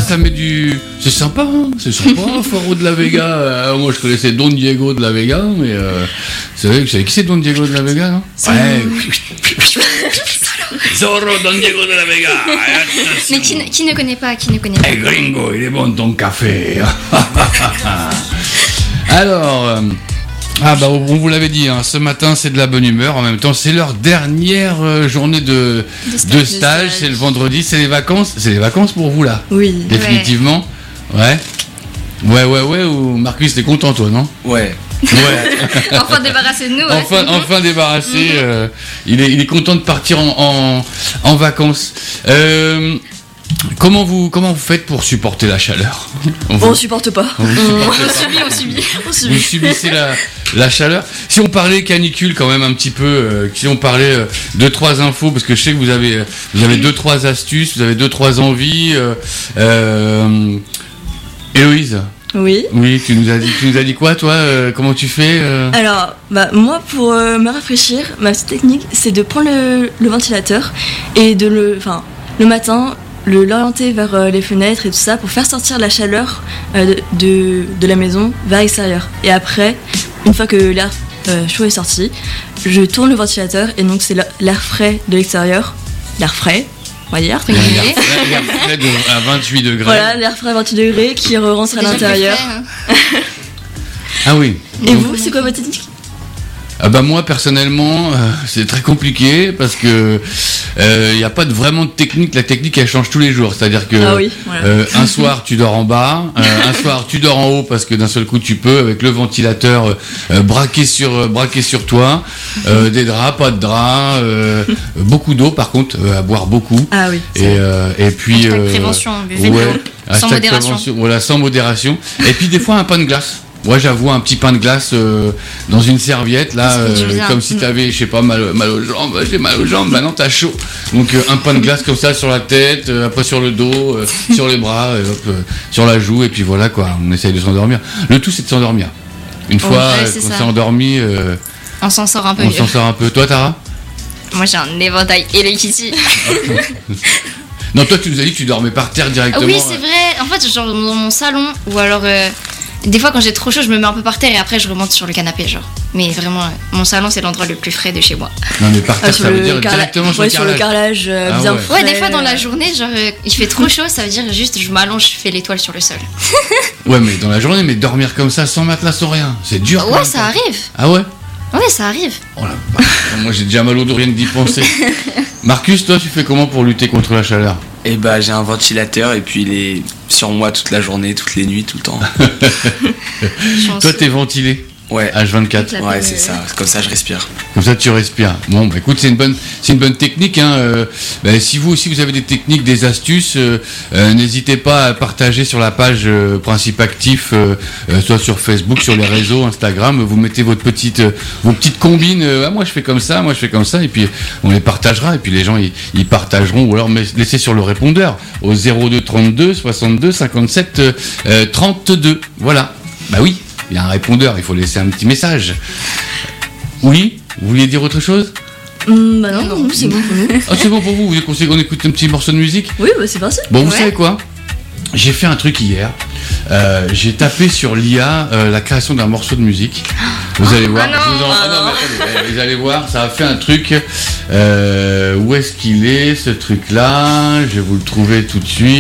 ça met du... C'est sympa, hein, Faro de la Vega. Moi, je connaissais Don Diego de la Vega, mais c'est vrai que vous savez qui c'est Don Diego de la Vega, non? Ouais. Zorro Don Diego de la Vega. Mais qui ne connaît pas? Eh gringo, il est bon ton café. Alors... on vous l'avait dit, hein, ce matin c'est de la bonne humeur, en même temps c'est leur dernière journée de stage, c'est le vendredi, c'est les vacances pour vous là? Oui. Définitivement. Ouais, ou Marcus, t'es content toi, non? Ouais. Enfin débarrassé de nous. Enfin débarrassé, il est content de partir en vacances. Comment vous faites pour supporter la chaleur? On supporte pas. On subit. Vous subissez la chaleur. Si on parlait canicule quand même un petit peu, si on parlait 2-3 infos, parce que je sais que vous avez 2-3 astuces, vous avez 2-3 envies. Héloïse. Oui. Oui, tu nous as dit quoi toi? Comment tu fais Alors, moi pour me rafraîchir, ma petite technique, c'est de prendre le ventilateur et le matin, l'orienter vers les fenêtres et tout ça pour faire sortir la chaleur de la maison vers l'extérieur. Et après, une fois que l'air chaud est sorti, je tourne le ventilateur et donc c'est l'air frais de l'extérieur. L'air frais, on va dire. L'air frais à 28 degrés. Voilà, l'air frais à 28 degrés qui rentre à l'intérieur. Ah oui. Et vous, c'est quoi votre technique? Moi personnellement c'est très compliqué parce que il n'y a pas vraiment de technique. La technique elle change tous les jours, c'est-à-dire que un soir tu dors en bas, un soir tu dors en haut parce que d'un seul coup tu peux avec le ventilateur braqué sur toi, des draps, pas de draps, beaucoup d'eau par contre, à boire beaucoup. Ah oui. Et puis prévention, sans modération. Voilà, sans modération. Et puis des fois un pain de glace. Moi j'avoue un petit pain de glace dans une serviette là, comme si t'avais, je sais pas, mal aux jambes, j'ai mal aux jambes, non t'as chaud. Donc un pain de glace comme ça sur la tête, après sur le dos, sur les bras, sur la joue, et puis voilà quoi, on essaye de s'endormir. Le tout c'est de s'endormir. Une fois qu'on s'est endormi, on s'en sort un peu. Toi Tara? Moi j'ai un éventail ici. Non, toi tu nous as dit que tu dormais par terre directement. Oui c'est vrai, en fait genre dans mon salon, ou alors... Des fois, quand j'ai trop chaud, je me mets un peu par terre et après, je remonte sur le canapé, genre. Mais vraiment, mon salon, c'est l'endroit le plus frais de chez moi. Non, mais par terre, ça veut dire directement sur le carrelage. Bien frais. Ouais, des fois, dans la journée, genre, il fait trop chaud, ça veut dire juste, je m'allonge, je fais l'étoile sur le sol. Ouais, mais dans la journée, mais dormir comme ça, sans matelas, sans rien, c'est dur. Ouais, ça arrive. Ah ouais? Ouais, ça arrive. Oh là, moi, j'ai déjà mal au dos rien d'y penser. Marcus, toi, tu fais comment pour lutter contre la chaleur? J'ai un ventilateur et puis il est sur moi toute la journée, toutes les nuits, tout le temps. Toi, t'es ventilé? Ouais. H24. Ouais, c'est ça. Comme ça, je respire. Comme ça, tu respires. Bon, écoute, c'est une bonne technique. Hein. Si vous aussi, vous avez des techniques, des astuces, n'hésitez pas à partager sur la page Principe Actif, soit sur Facebook, sur les réseaux, Instagram. Vous mettez vos petites combines. Moi, je fais comme ça, et puis on les partagera. Et puis les gens, ils partageront, ou alors laissez sur le répondeur au 02 32 62 57 32. Voilà. Bah oui. Il y a un répondeur, il faut laisser un petit message. Oui, vous vouliez dire autre chose? Non, c'est bon pour nous. Ah, c'est bon pour vous? Vous voulez qu'on écoute un petit morceau de musique? Oui, c'est parti. Bon, vous savez quoi? J'ai fait un truc hier. J'ai tapé sur l'IA la création d'un morceau de musique. Vous allez voir. Vous allez voir, ça a fait un truc. Où est-ce qu'il est, ce truc-là? Je vais vous le trouver tout de suite.